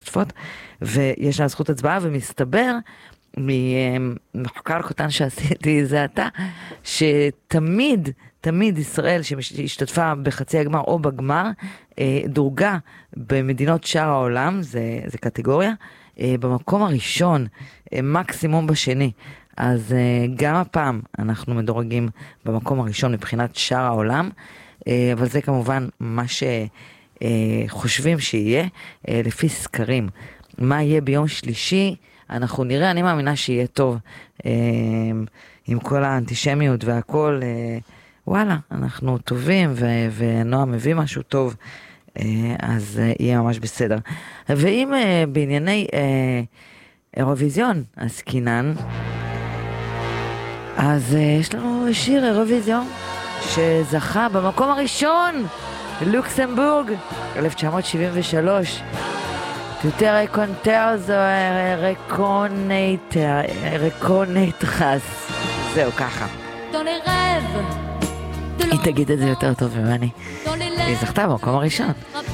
משתתפות, ויש לה זכות הצבעה, ומסתבר, מחקר קטן שעשיתי זה אתה, שתמיד, תמיד ישראל שהשתתפה בחצי הגמר או בגמר, דורגה במדינות שאר העולם, זה קטגוריה, במקום הראשון, מקסימום בשני. אז גם הפעם אנחנו מדורגים במקום הראשון מבחינת שאר העולם, אבל זה כמובן מה שחושבים שיהיה לפי סקרים. מה יהיה ביום שלישי? אנחנו נראה, אני מאמינה שיהיה טוב עם כל האנטישמיות והכל, וואלה, אנחנו טובים ונועה מביא משהו טוב, אז יהיה ממש בסדר. ואם בענייני אירוויזיון עסקינן, אז יש לנו שיר אירוויזיון שזכה במקום הראשון, לוקסמבורג, 1973. יותר רקונטר רקונטרס. זהו, ככה. היא תגיד את זה יותר טוב ממני. היא זכתה במקום הראשון.